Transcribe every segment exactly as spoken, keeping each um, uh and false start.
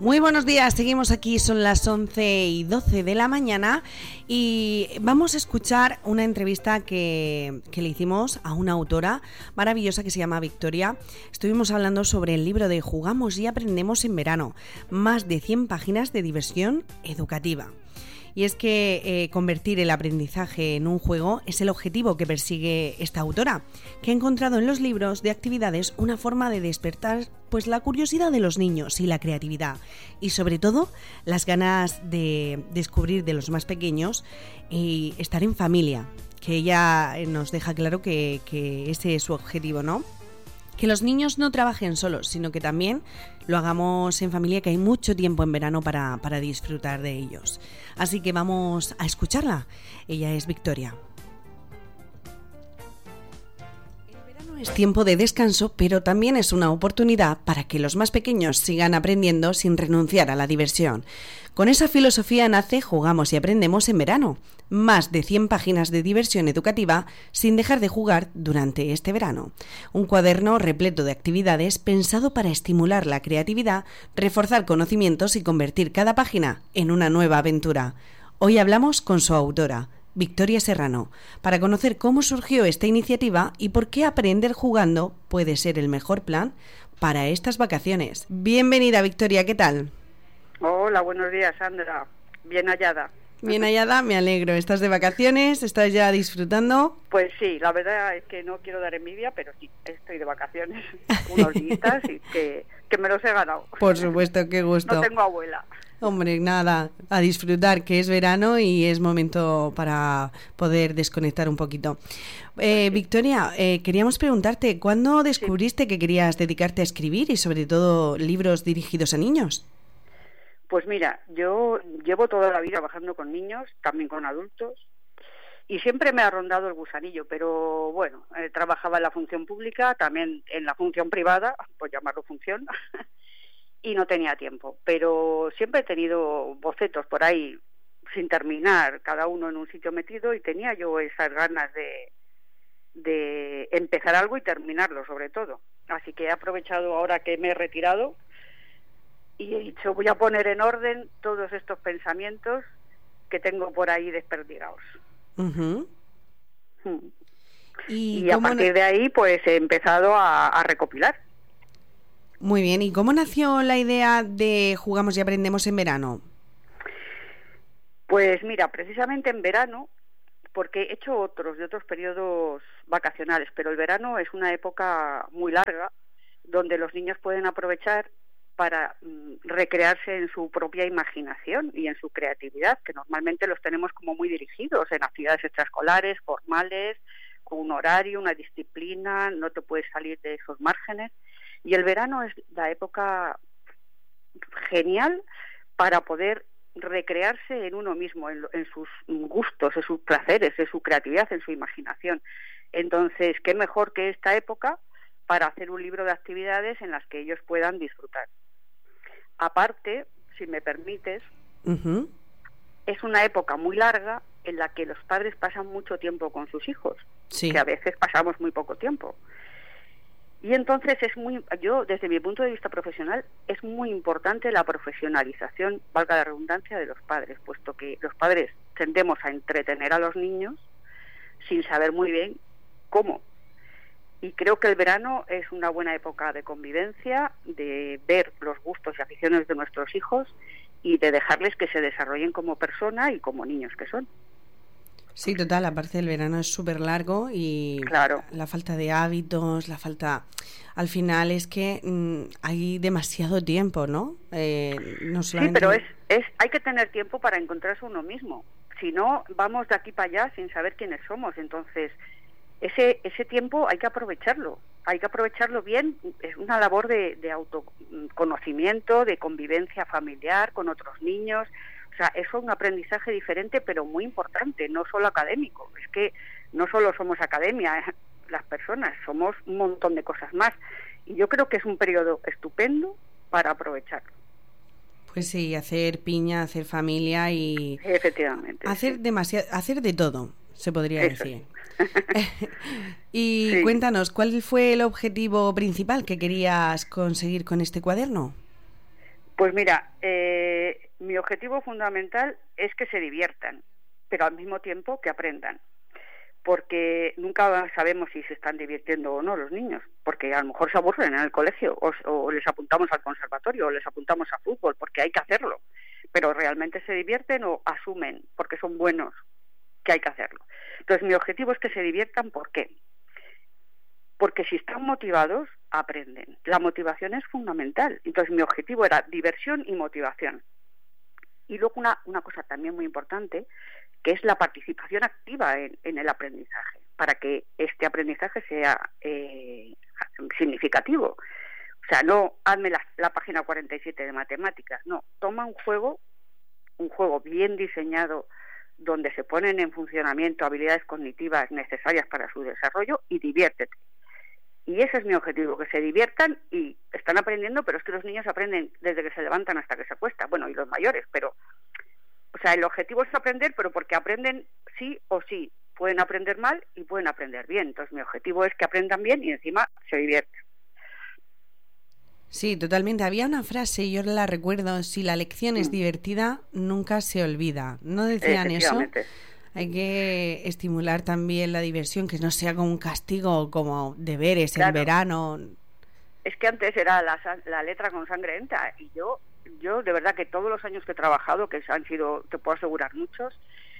Muy buenos días, seguimos aquí, son las once y doce de la mañana y vamos a escuchar una entrevista que, que le hicimos a una autora maravillosa que se llama Victoria. Estuvimos hablando sobre el libro de Jugamos y Aprendemos en Verano, más de cien páginas de diversión educativa. Y es que eh, convertir el aprendizaje en un juego es el objetivo que persigue esta autora, que ha encontrado en los libros de actividades una forma de despertar pues la curiosidad de los niños y la creatividad, y sobre todo las ganas de descubrir de los más pequeños y estar en familia, que ella nos deja claro que, que ese es su objetivo, ¿no? Que los niños no trabajen solos, sino que también lo hagamos en familia, que hay mucho tiempo en verano para, para disfrutar de ellos. Así que vamos a escucharla. Ella es Victoria. El verano es tiempo de descanso, pero también es una oportunidad para que los más pequeños sigan aprendiendo sin renunciar a la diversión. Con esa filosofía nace Jugamos y Aprendemos en Verano, más de cien páginas de diversión educativa sin dejar de jugar durante este verano. Un cuaderno repleto de actividades pensado para estimular la creatividad, reforzar conocimientos y convertir cada página en una nueva aventura. Hoy hablamos con su autora, Victoria Serrano, para conocer cómo surgió esta iniciativa y por qué aprender jugando puede ser el mejor plan para estas vacaciones. Bienvenida, Victoria, ¿qué tal? Hola, buenos días, Sandra. Bien hallada. Bien hallada, me alegro. ¿Estás de vacaciones? ¿Estás ya disfrutando? Pues sí, la verdad es que no quiero dar envidia, pero sí, estoy de vacaciones unos días y que, que me los he ganado. Por supuesto, qué gusto. No tengo abuela. Hombre, nada, a disfrutar, que es verano y es momento para poder desconectar un poquito. Eh, Victoria, eh, queríamos preguntarte, ¿cuándo descubriste sí. que querías dedicarte a escribir y sobre todo libros dirigidos a niños? Pues mira, yo llevo toda la vida trabajando con niños, también con adultos, y siempre me ha rondado el gusanillo, pero bueno, eh, trabajaba en la función pública, también en la función privada, por llamarlo función, y no tenía tiempo. Pero siempre he tenido bocetos por ahí sin terminar, cada uno en un sitio metido, y tenía yo esas ganas de, de empezar algo y terminarlo sobre todo. Así que he aprovechado ahora que me he retirado y he dicho, voy a poner en orden todos estos pensamientos que tengo por ahí desperdigados. Uh-huh. Hmm. Y, y a partir na- de ahí pues he empezado a, a recopilar. Muy bien, ¿y cómo nació la idea de Jugamos y Aprendemos en Verano? Pues mira, precisamente en verano, porque he hecho otros de otros periodos vacacionales, pero el verano es una época muy larga donde los niños pueden aprovechar para mm, recrearse en su propia imaginación y en su creatividad, que normalmente los tenemos como muy dirigidos en actividades extraescolares, formales, con un horario, una disciplina, no te puedes salir de esos márgenes. Y el verano es la época genial para poder recrearse en uno mismo, en, en sus gustos, en sus placeres, en su creatividad, en su imaginación. Entonces, ¿qué mejor que esta época para hacer un libro de actividades en las que ellos puedan disfrutar? Aparte, si me permites, uh-huh. es una época muy larga en la que los padres pasan mucho tiempo con sus hijos, sí. que a veces pasamos muy poco tiempo. Y entonces es muy, yo desde mi punto de vista profesional, es muy importante la profesionalización, valga la redundancia, de los padres, puesto que los padres tendemos a entretener a los niños sin saber muy bien cómo. Y creo que el verano es una buena época de convivencia, de ver los gustos y aficiones de nuestros hijos y de dejarles que se desarrollen como persona y como niños que son. Sí, total, aparte el verano es súper largo y claro. la falta de hábitos, la falta... Al final es que mmm, hay demasiado tiempo, ¿no? Eh, no solamente... Sí, pero es, es hay que tener tiempo para encontrarse uno mismo. Si no, vamos de aquí para allá sin saber quiénes somos. Entonces, ese ese tiempo hay que aprovecharlo. Hay que aprovecharlo bien. Es una labor de, de autoconocimiento, de convivencia familiar con otros niños. O sea, eso es un aprendizaje diferente, pero muy importante, no solo académico. Es que no solo somos academia, las personas, somos un montón de cosas más. Y yo creo que es un periodo estupendo para aprovecharlo. Pues sí, hacer piña, hacer familia y... Efectivamente. Hacer sí. demasiado, hacer de todo, se podría Eso. decir. Y sí. cuéntanos, ¿cuál fue el objetivo principal que querías conseguir con este cuaderno? Pues mira, eh, mi objetivo fundamental es que se diviertan, pero al mismo tiempo que aprendan, porque nunca sabemos si se están divirtiendo o no los niños, porque a lo mejor se aburren en el colegio, o, o les apuntamos al conservatorio, o les apuntamos a fútbol, porque hay que hacerlo, pero realmente se divierten o asumen, porque son buenos, que hay que hacerlo. Entonces mi objetivo es que se diviertan, ¿por qué? Porque si están motivados, aprenden. La motivación es fundamental. Entonces mi objetivo era diversión y motivación. Y luego una, una cosa también muy importante, que es la participación activa en, en el aprendizaje, para que este aprendizaje sea eh, significativo. O sea, no hazme la, la página cuarenta y siete de matemáticas, no, toma un juego, un juego bien diseñado, donde se ponen en funcionamiento habilidades cognitivas necesarias para su desarrollo y diviértete. Y ese es mi objetivo, que se diviertan y están aprendiendo, pero es que los niños aprenden desde que se levantan hasta que se acuestan, bueno, y los mayores, pero, o sea, el objetivo es aprender, pero porque aprenden sí o sí, pueden aprender mal y pueden aprender bien, entonces mi objetivo es que aprendan bien y encima se diviertan. Sí, totalmente. Había una frase, yo la recuerdo, si la lección es divertida, nunca se olvida. ¿No decían eso? Hay que estimular también la diversión, que no sea como un castigo, como deberes claro. En verano. Es que antes era la, la letra con sangre entra, y yo, yo de verdad que todos los años que he trabajado, que han sido, te puedo asegurar, muchos,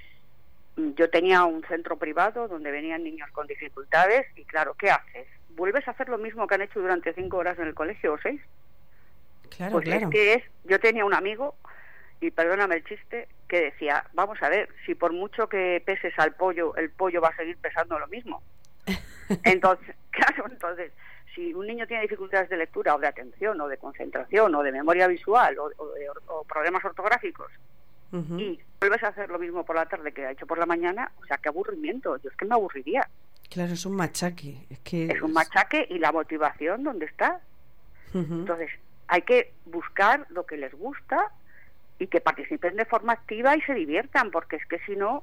yo tenía un centro privado donde venían niños con dificultades, y claro, ¿qué haces? ¿Vuelves a hacer lo mismo que han hecho durante cinco horas en el colegio o seis? Claro, pues claro. Es que es, yo tenía un amigo, y perdóname el chiste, que decía, vamos a ver, si por mucho que peses al pollo, el pollo va a seguir pesando lo mismo. Entonces, claro, entonces, si un niño tiene dificultades de lectura o de atención o de concentración o de memoria visual o, o, de, o problemas ortográficos, uh-huh. y vuelves a hacer lo mismo por la tarde que ha hecho por la mañana, o sea, qué aburrimiento, yo es que me aburriría. Claro, es un machaque. Es, que es un machaque y la motivación, ¿dónde está? Uh-huh. Entonces, hay que buscar lo que les gusta y que participen de forma activa y se diviertan, porque es que si no,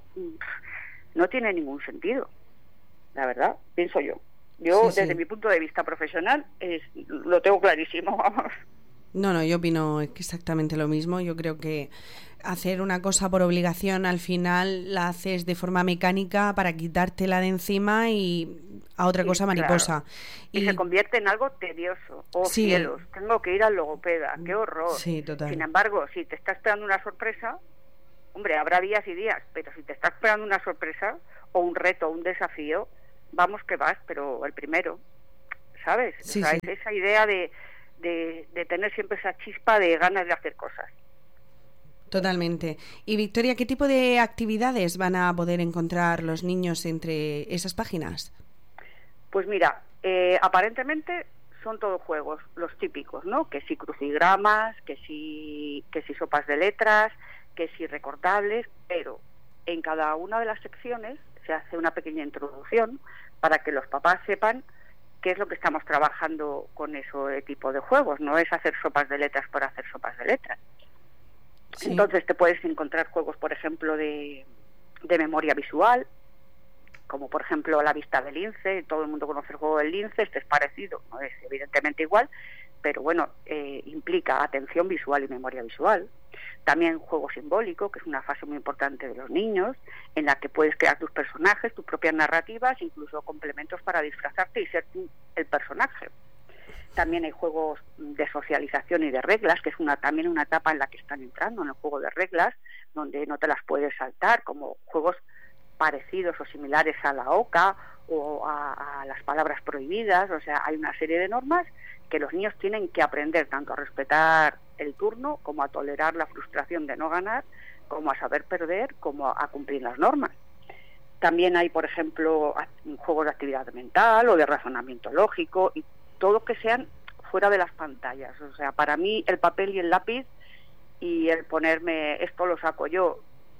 no tiene ningún sentido. La verdad, pienso yo. Yo, sí, desde sí. mi punto de vista profesional, es, lo tengo clarísimo, vamos. No, no, yo opino exactamente lo mismo. Yo creo que hacer una cosa por obligación al final la haces de forma mecánica para quitártela de encima y a otra sí, cosa mariposa. Claro. Y, y se convierte en algo tedioso. Oh, sí. Cielos, tengo que ir al logopeda, qué horror. Sí, total. Sin embargo, si te está esperando una sorpresa, hombre, habrá días y días, pero si te está esperando una sorpresa o un reto, un desafío, vamos que vas, pero el primero, ¿sabes? Sí, o sea, sí. es esa idea de, de, de tener siempre esa chispa de ganas de hacer cosas. Totalmente. Y Victoria, ¿qué tipo de actividades van a poder encontrar los niños entre esas páginas? Pues mira, eh, aparentemente son todos juegos, los típicos, ¿no? Que si crucigramas, que si, que si sopas de letras, que si recortables, pero en cada una de las secciones se hace una pequeña introducción para que los papás sepan qué es lo que estamos trabajando con ese tipo de juegos. No es hacer sopas de letras por hacer sopas de letras. Sí. Entonces te puedes encontrar juegos, por ejemplo, de, de memoria visual, como por ejemplo la vista del lince. Todo el mundo conoce el juego del lince, este es parecido, no es evidentemente igual, pero bueno, eh, implica atención visual y memoria visual. También juego simbólico, que es una fase muy importante de los niños, en la que puedes crear tus personajes, tus propias narrativas, incluso complementos para disfrazarte y ser tú el personaje. También hay juegos de socialización y de reglas, que es una también una etapa en la que están entrando en el juego de reglas, donde no te las puedes saltar, como juegos parecidos o similares a la oca o a, a las palabras prohibidas. O sea, hay una serie de normas que los niños tienen que aprender tanto a respetar el turno, como a tolerar la frustración de no ganar, como a saber perder, como a, a cumplir las normas. También hay, por ejemplo, juegos de actividad mental o de razonamiento lógico, y todo que sean fuera de las pantallas. O sea, para mí el papel y el lápiz y el ponerme esto lo saco yo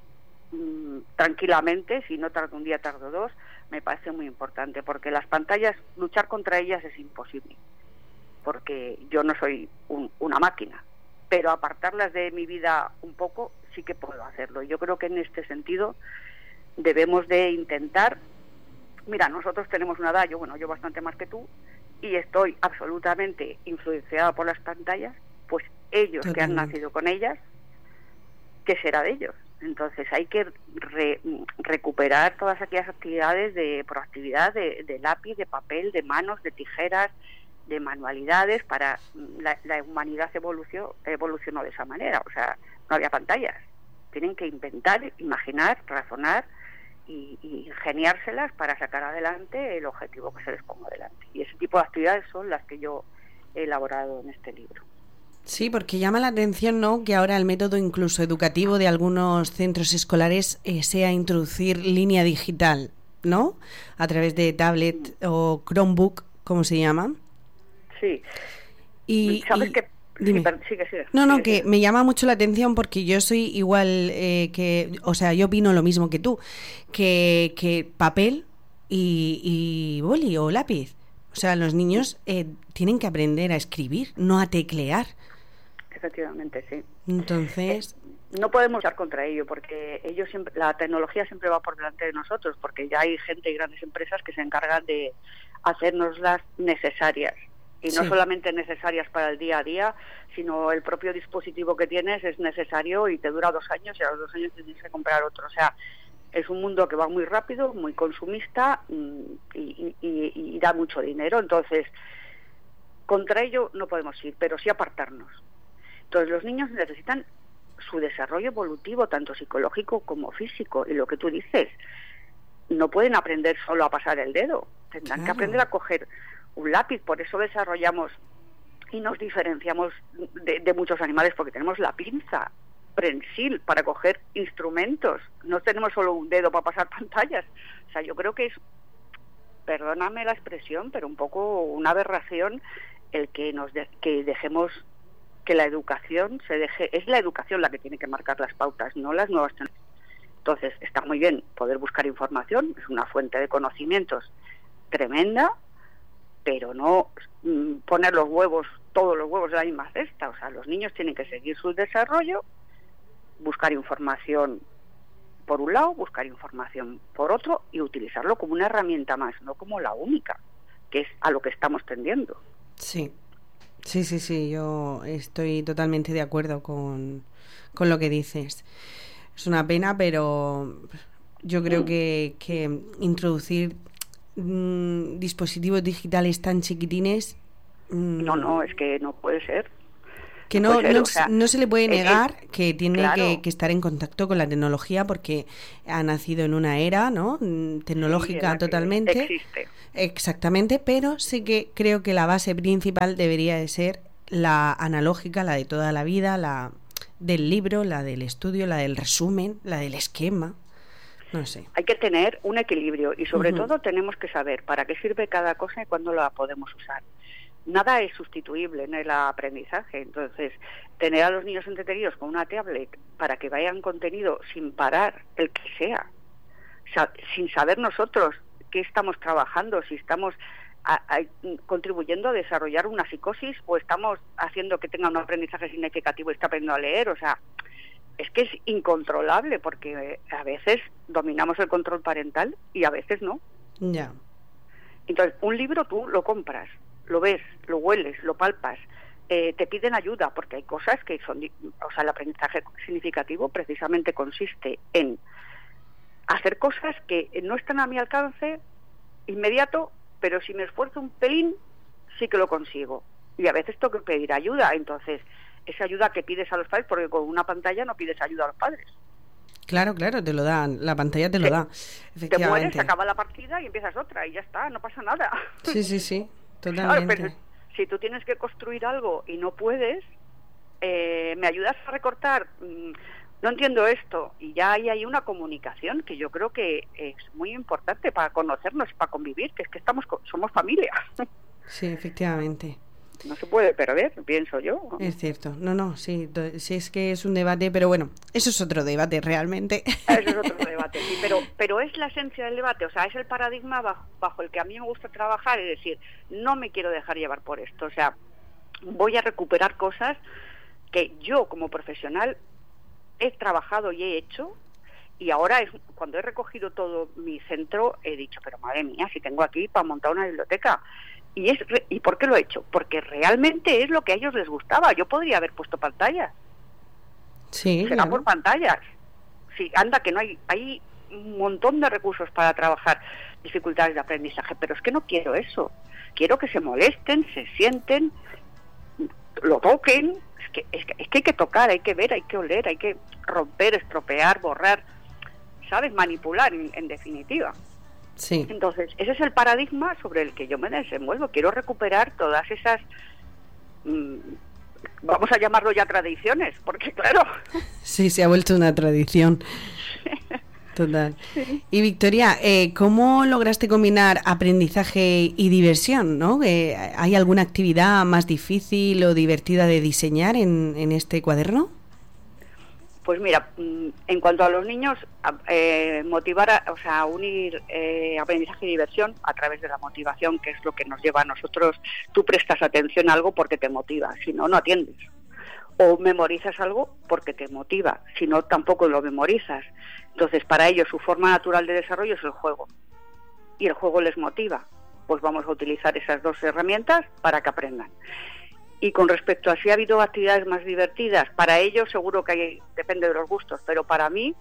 mmm, tranquilamente, si no tardo un día, tardo dos, me parece muy importante, porque las pantallas, luchar contra ellas es imposible, porque yo no soy un, una máquina, pero apartarlas de mi vida un poco sí que puedo hacerlo. Yo creo que en este sentido debemos de intentar, mira, nosotros tenemos una edad, yo bueno, yo bastante más que tú, y estoy absolutamente influenciada por las pantallas, pues ellos Totalmente. que han nacido con ellas, ¿qué será de ellos? Entonces hay que re, recuperar todas aquellas actividades de proactividad, de, de lápiz, de papel, de manos, de tijeras, de manualidades. Para la, la humanidad evolucionó, evolucionó de esa manera, o sea, no había pantallas. Tienen que inventar, imaginar, razonar y, y ingeniárselas para sacar adelante el objetivo que se les ponga delante. Y ese tipo de actividades son las que yo he elaborado en este libro. Sí, porque llama la atención, ¿no?, que ahora el método incluso educativo de algunos centros escolares eh, sea introducir línea digital, ¿no?, a través de tablet o Chromebook, ¿cómo se llama? Sí. Y, ¿Sabes y, qué? dime. Sí, sigue, sigue, no, no, sigue, que sigue. me llama mucho la atención porque yo soy igual eh, que, o sea, yo opino lo mismo que tú, que, que papel y, y boli o lápiz. O sea, los niños eh, tienen que aprender a escribir, no a teclear. Efectivamente, sí. Entonces, eh, no podemos luchar contra ello porque ellos siempre, la tecnología siempre va por delante de nosotros, porque ya hay gente y grandes empresas que se encargan de hacernoslas necesarias. Y no sí. solamente necesarias para el día a día, sino el propio dispositivo que tienes es necesario y te dura dos años y a los dos años tienes que comprar otro. O sea, es un mundo que va muy rápido, muy consumista y, y, y, y da mucho dinero. Entonces, contra ello no podemos ir, pero sí apartarnos. Entonces, los niños necesitan su desarrollo evolutivo, tanto psicológico como físico. Y lo que tú dices, no pueden aprender solo a pasar el dedo. Tendrán Claro. que aprender a coger un lápiz. Por eso desarrollamos y nos diferenciamos de, de muchos animales, porque tenemos la pinza prensil para coger instrumentos. No tenemos solo un dedo para pasar pantallas. O sea, yo creo que es, perdóname la expresión, pero un poco una aberración el que nos de, que dejemos que la educación se deje. Es la educación la que tiene que marcar las pautas, no las nuevas tecnologías. Entonces, está muy bien poder buscar información, es una fuente de conocimientos tremenda, pero no mm, poner los huevos, todos los huevos de la misma cesta. O sea, los niños tienen que seguir su desarrollo, buscar información por un lado, buscar información por otro y utilizarlo como una herramienta más, no como la única, que es a lo que estamos tendiendo. Sí, sí, sí, sí, yo estoy totalmente de acuerdo con, con lo que dices. Es una pena, pero yo creo que, que introducir mmm, dispositivos digitales tan chiquitines... Mmm, no, no, es que no puede ser. Que no, puede ser, no, o sea, no se le puede negar eh, que tiene claro. que, que estar en contacto con la tecnología porque ha nacido en una era, ¿no?, tecnológica sí, totalmente. Existe. Exactamente, pero sí que creo que la base principal debería de ser la analógica, la de toda la vida, la del libro, la del estudio, la del resumen, la del esquema. No sé. Hay que tener un equilibrio y sobre Uh-huh. todo tenemos que saber para qué sirve cada cosa y cuándo la podemos usar. Nada es sustituible en el aprendizaje. Entonces, tener a los niños entretenidos con una tablet para que vayan contenido sin parar, el que sea, sa- sin saber nosotros qué estamos trabajando, si estamos a, a, contribuyendo a desarrollar una psicosis o estamos haciendo que tenga un aprendizaje significativo y está aprendiendo a leer. O sea, es que es incontrolable porque a veces dominamos el control parental y a veces no. Ya. Entonces, un libro tú lo compras, lo ves, lo hueles, lo palpas, eh, te piden ayuda porque hay cosas que son, o sea, el aprendizaje significativo precisamente consiste en hacer cosas que no están a mi alcance inmediato, pero si me esfuerzo un pelín sí que lo consigo. Y a veces tengo que pedir ayuda. Entonces, esa ayuda que pides a los padres, porque con una pantalla no pides ayuda a los padres. Claro, claro, te lo dan, la pantalla te lo Te- da, Te mueres, efectivamente. se acaba la partida y empiezas otra y ya está, no pasa nada. Sí, sí, sí, Claro, totalmente. pero si tú tienes que construir algo y no puedes, eh, ¿me ayudas a recortar? Mm, no entiendo esto. Y ya ahí hay una comunicación que yo creo que es muy importante para conocernos y para convivir, que es que estamos co- somos familia. Sí, efectivamente. No se puede perder, pienso yo. Es cierto. No, no, sí, to- sí es que es un debate, pero bueno, eso es otro debate realmente. Eso es otro debate, sí, pero, pero es la esencia del debate, o sea, es el paradigma bajo, bajo el que a mí me gusta trabajar, es decir, no me quiero dejar llevar por esto, o sea, voy a recuperar cosas que yo como profesional he trabajado y he hecho, y ahora es cuando he recogido todo mi centro, he dicho, pero madre mía, si tengo aquí para montar una biblioteca, Y, es, ¿Y por qué lo he hecho? Porque realmente es lo que a ellos les gustaba. Yo podría haber puesto pantallas. Sí, Será claro. por pantallas. Sí, anda, que no hay... hay un montón de recursos para trabajar dificultades de aprendizaje, pero es que no quiero eso. Quiero que se molesten, se sienten, lo toquen. Es que, es que, es que hay que tocar, hay que ver, hay que oler, hay que romper, estropear, borrar, ¿sabes? Manipular, en, en definitiva. Sí. Entonces, ese es el paradigma sobre el que yo me desenvuelvo. Quiero recuperar todas esas... Mmm, vamos a llamarlo ya tradiciones, porque claro... Sí, se ha vuelto una tradición. Total. Sí. Y Victoria, eh, ¿cómo lograste combinar aprendizaje y diversión, ¿no? Eh, ¿Hay alguna actividad más difícil o divertida de diseñar en, en este cuaderno? Pues mira, en cuanto a los niños, eh, motivar, a, o sea, unir eh, aprendizaje y diversión a través de la motivación, que es lo que nos lleva a nosotros. Tú prestas atención a algo porque te motiva, si no, no atiendes. O memorizas algo porque te motiva, si no, tampoco lo memorizas. Entonces, para ellos, su forma natural de desarrollo es el juego. Y el juego les motiva. Pues vamos a utilizar esas dos herramientas para que aprendan. Y con respecto a si ha habido actividades más divertidas, para ellos seguro que hay, depende de los gustos, pero para mí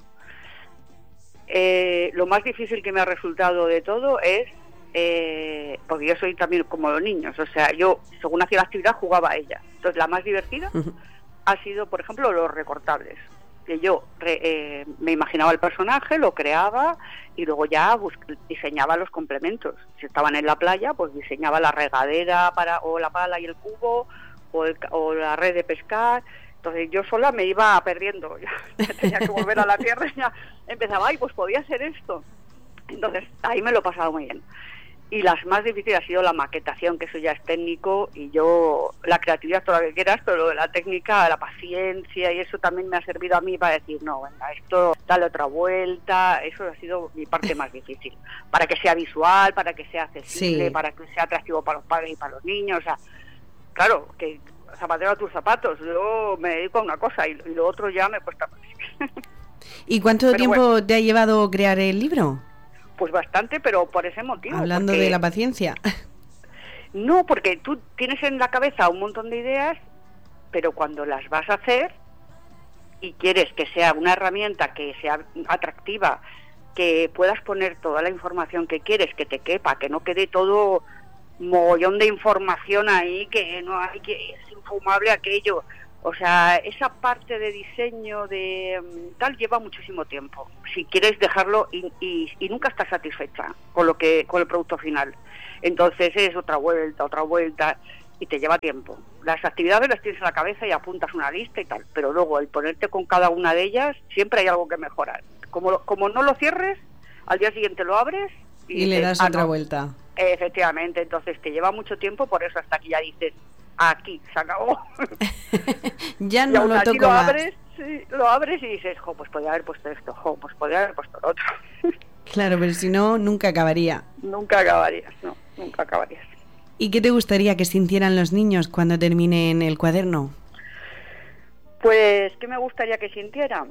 eh, lo más difícil que me ha resultado de todo es, eh, porque yo soy también como los niños, o sea, yo según hacía la actividad jugaba a ella. Entonces la más divertida uh-huh. ha sido, por ejemplo, los recortables, que yo re, eh, me imaginaba el personaje, lo creaba y luego ya bus- diseñaba los complementos. Si estaban en la playa, pues diseñaba la regadera para o la pala y el cubo, O, el, o la red de pescar. Entonces yo sola me iba perdiendo, ya, ya tenía que volver a la tierra y ya empezaba, ay, pues podía hacer esto. Entonces ahí me lo he pasado muy bien. Y las más difíciles ha sido la maquetación, que eso ya es técnico, y yo, la creatividad, todo lo que quieras, pero la técnica, la paciencia, y eso también me ha servido a mí para decir, no, venga, esto, dale otra vuelta. Eso ha sido mi parte más difícil, para que sea visual, para que sea accesible, sí. para que sea atractivo para los padres y para los niños, o sea, claro, que zapatero a tus zapatos. Yo me dedico a una cosa y, y lo otro ya me cuesta más. ¿Y cuánto pero tiempo bueno, te ha llevado crear el libro? Pues bastante, pero por ese motivo. Hablando porque... de la paciencia. No, porque tú tienes en la cabeza un montón de ideas, pero cuando las vas a hacer y quieres que sea una herramienta que sea atractiva, que puedas poner toda la información que quieres, que te quepa, que no quede todo mogollón de información ahí, que no hay, que es infumable aquello. O sea, esa parte de diseño de tal lleva muchísimo tiempo. Si quieres dejarlo y, y, y nunca estás satisfecha con lo que con el producto final. Entonces es otra vuelta, otra vuelta y te lleva tiempo. Las actividades las tienes en la cabeza y apuntas una lista y tal, pero luego el ponerte con cada una de ellas siempre hay algo que mejorar. Como como no lo cierres, al día siguiente lo abres y, y dices, le das ah, otra no. vuelta. Efectivamente, entonces te lleva mucho tiempo, por eso hasta aquí ya dices, aquí, se acabó. Ya no lo toco lo más. abres, sí, lo abres y dices, jo, pues podría haber puesto esto, jo, pues podría haber puesto lo otro. Claro, pero si no, nunca acabaría. Nunca acabarías, no, nunca acabarías. ¿Y qué te gustaría que sintieran los niños cuando terminen el cuaderno? Pues, ¿qué me gustaría que sintieran?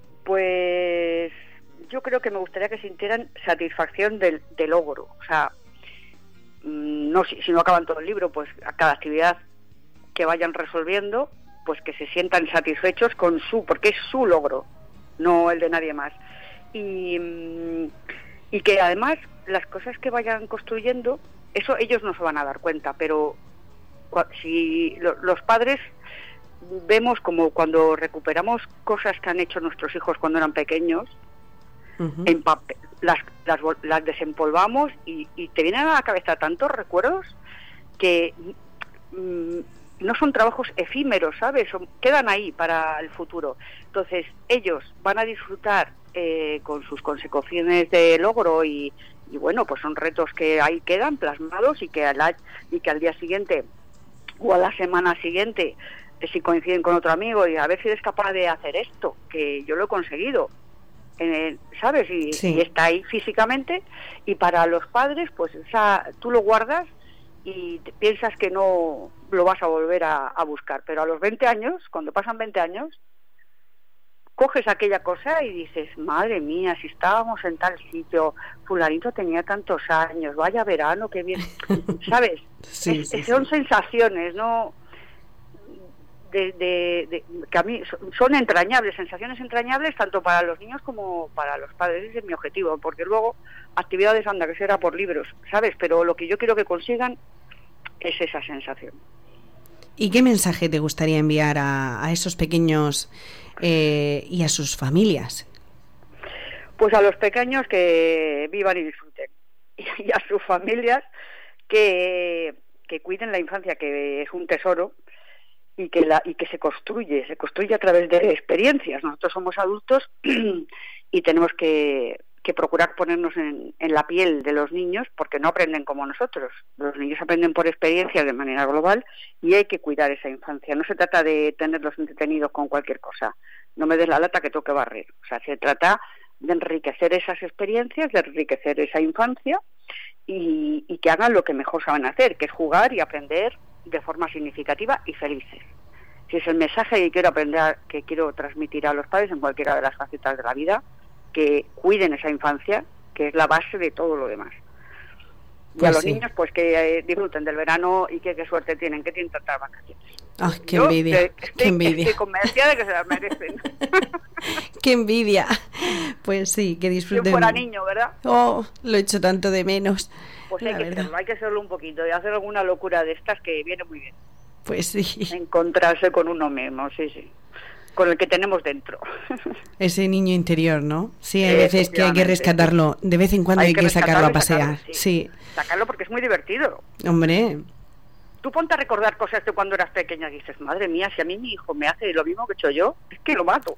Pues yo creo que me gustaría que sintieran satisfacción del, del logro. O sea, no si, si no acaban todo el libro, pues a cada actividad que vayan resolviendo, pues que se sientan satisfechos con su, porque es su logro, no el de nadie más. Y, y que además las cosas que vayan construyendo, eso ellos no se van a dar cuenta, pero si lo, los padres vemos como cuando recuperamos cosas que han hecho nuestros hijos cuando eran pequeños, uh-huh. en papel, las, las, las desempolvamos y, y te vienen a la cabeza tantos recuerdos que mmm, no son trabajos efímeros, ¿sabes? Son, quedan ahí para el futuro. Entonces ellos van a disfrutar eh, con sus consecuciones de logro y, y bueno, pues son retos que ahí quedan plasmados y que, al, y que al día siguiente o a la semana siguiente, si coinciden con otro amigo, y a ver si eres capaz de hacer esto, que yo lo he conseguido, eh, ¿sabes? Y, sí. y está ahí físicamente. Y para los padres, pues esa, tú lo guardas y piensas que no lo vas a volver a, a buscar, pero a los veinte años, cuando pasan veinte años, coges aquella cosa y dices, madre mía, si estábamos en tal sitio, fulanito tenía tantos años, vaya verano, qué bien, ¿sabes? Sí, es, sí, son sí. sensaciones, ¿no? De, de, de, que a mí son, son entrañables, sensaciones entrañables tanto para los niños como para los padres. Ese es mi objetivo, porque luego actividades anda que será por libros, ¿sabes? Pero lo que yo quiero que consigan es esa sensación. ¿Y qué mensaje te gustaría enviar a, a esos pequeños eh, y a sus familias? Pues a los pequeños que vivan y disfruten, y a sus familias que, que cuiden la infancia, que es un tesoro, y que la y que se construye, se construye a través de experiencias. Nosotros somos adultos y tenemos que, que procurar ponernos en, en la piel de los niños, porque no aprenden como nosotros. Los niños aprenden por experiencias de manera global y hay que cuidar esa infancia. No se trata de tenerlos entretenidos con cualquier cosa. No me des la lata que tengo que barrer. O sea, se trata de enriquecer esas experiencias, de enriquecer esa infancia y, y que hagan lo que mejor saben hacer, que es jugar y aprender de forma significativa y felices. Si es el mensaje que quiero aprender, que quiero transmitir a los padres en cualquiera de las facetas de la vida, que cuiden esa infancia, que es la base de todo lo demás. Y pues a los sí. niños, pues que eh, disfruten del verano y que qué suerte tienen, que tienen tantas vacaciones. ¡Ay, qué Yo, envidia! eh, estoy, ¡Qué envidia! estoy convencida de que se las merecen. ¡Qué envidia! Pues sí, que Si disfruten. fuera niño, ¿verdad? Oh, lo echo tanto de menos. Pues La hay que verdad. serlo, hay que serlo un poquito y hacer alguna locura de estas que viene muy bien. Pues sí. Encontrarse con uno mismo, sí, sí. Con el que tenemos dentro. Ese niño interior, ¿no? Sí, hay veces que hay que Efectivamente, rescatarlo. De vez en cuando hay, Hay que, que sacarlo a rescatarlo y pasear. sacarlo, Sí. Sacarlo porque es muy divertido. Hombre, Tú ponte a recordar cosas de cuando eras pequeña y dices, madre mía, si a mí mi hijo me hace lo mismo que he hecho yo, es que lo mato.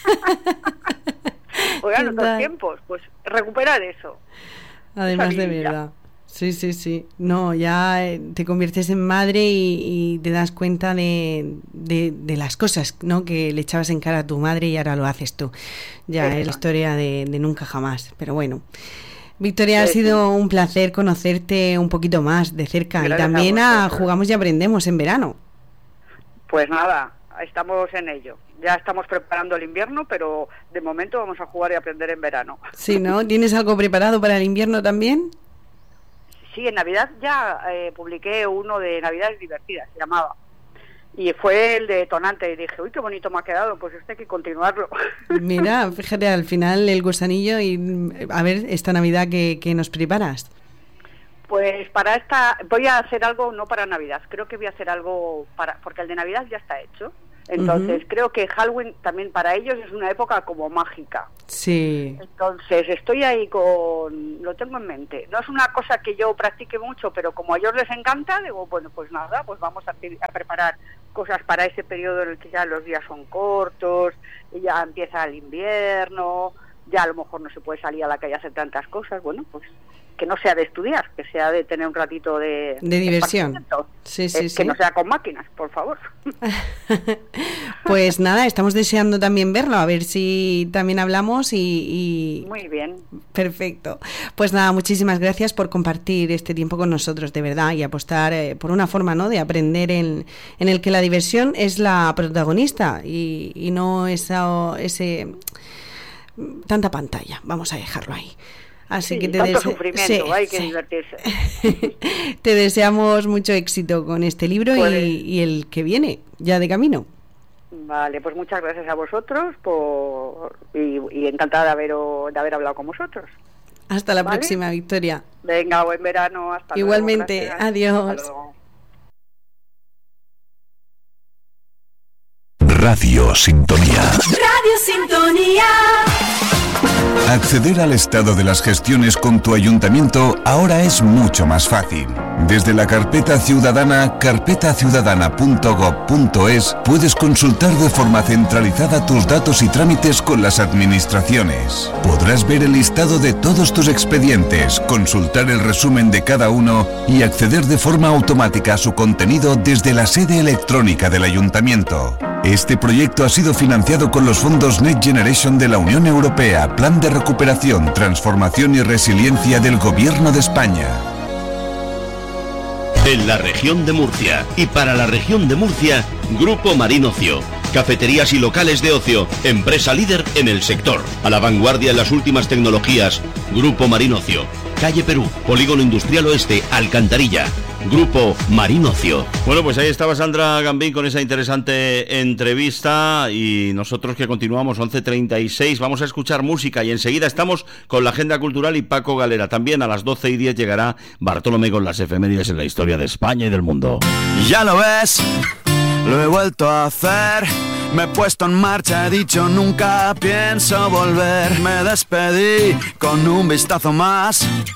Oigan, en otros Total. tiempos, pues recuperar eso. además Esa de vidilla. verdad. Sí, sí, sí. No, ya eh, te conviertes en madre y, y te das cuenta de, de, de las cosas, ¿no? Que le echabas en cara a tu madre y ahora lo haces tú. Ya Eso. es la historia de, de nunca jamás. Pero bueno. Victoria, ha Eso. sido un placer conocerte un poquito más de cerca. Gracias y también a a vosotros. Jugamos y Aprendemos en verano. Pues nada, estamos en ello. Ya estamos preparando el invierno, pero de momento vamos a jugar y aprender en verano. Sí, ¿no? ¿Tienes algo preparado para el invierno también? Sí, en Navidad ya eh, publiqué uno de Navidades divertidas, se llamaba. Y fue el detonante. Y dije, uy, qué bonito me ha quedado, pues este hay que continuarlo. Mira, fíjate, al final el gusanillo y a ver, esta Navidad que, que nos preparas. Pues para esta, voy a hacer algo no para Navidad, creo que voy a hacer algo para, porque el de Navidad ya está hecho. Entonces Uh-huh. creo que Halloween también para ellos es una época como mágica. Sí. Entonces estoy ahí con, lo tengo en mente. No es una cosa que yo practique mucho, pero como a ellos les encanta, digo, bueno, pues nada, pues vamos a, a preparar cosas para ese periodo en el que ya los días son cortos, y ya empieza el invierno, ya a lo mejor no se puede salir a la calle a hacer tantas cosas. Bueno, pues que no sea de estudiar, que sea de tener un ratito de, De diversión. esparcimiento. Sí, sí, Eh, sí. Que no sea con máquinas, por favor. Pues nada, estamos deseando también verlo, a ver si también hablamos y, y... Muy bien. Perfecto. Pues nada, muchísimas gracias por compartir este tiempo con nosotros, de verdad, y apostar eh, por una forma, ¿no?, de aprender en, en el que la diversión es la protagonista y, y no esa, ese tanta pantalla. Vamos a dejarlo ahí. Así Sí, que te tanto dese- sufrimiento, sí, hay que sí. divertirse. Te deseamos mucho éxito con este libro Pues- y, y el que viene, ya de camino. Vale, pues muchas gracias a vosotros por y, y encantada de haber, de haber hablado con vosotros. Hasta la ¿Vale? próxima, Victoria. Venga, buen verano, hasta luego. Igualmente, Gracias. adiós. Hasta luego. Radio Sintonía. Radio Sintonía. Acceder al estado de las gestiones con tu ayuntamiento ahora es mucho más fácil. Desde la carpeta ciudadana, carpeta ciudadana punto gob punto es, puedes consultar de forma centralizada tus datos y trámites con las administraciones. Podrás ver el listado de todos tus expedientes, consultar el resumen de cada uno y acceder de forma automática a su contenido desde la sede electrónica del ayuntamiento. Este proyecto ha sido financiado con los fondos Next Generation de la Unión Europea, Plan de Recuperación, Transformación y Resiliencia del Gobierno de España. En la región de Murcia y para la región de Murcia, Grupo Marín Ocio. cafeterías y locales de ocio, empresa líder en el sector. A la vanguardia en las últimas tecnologías. Grupo Marín Ocio. Calle Perú, Polígono Industrial Oeste, Alcantarilla. Grupo Marín Ocio. Bueno, pues ahí estaba Sandra Gambín con esa interesante entrevista y nosotros que continuamos once treinta y seis, vamos a escuchar música y enseguida estamos con la agenda cultural y Paco Galera. También a las doce y diez llegará Bartolomé con las efemérides en la historia de España y del mundo. Ya lo ves, lo he vuelto a hacer. Me he puesto en marcha, he dicho nunca pienso volver. Me despedí con un vistazo más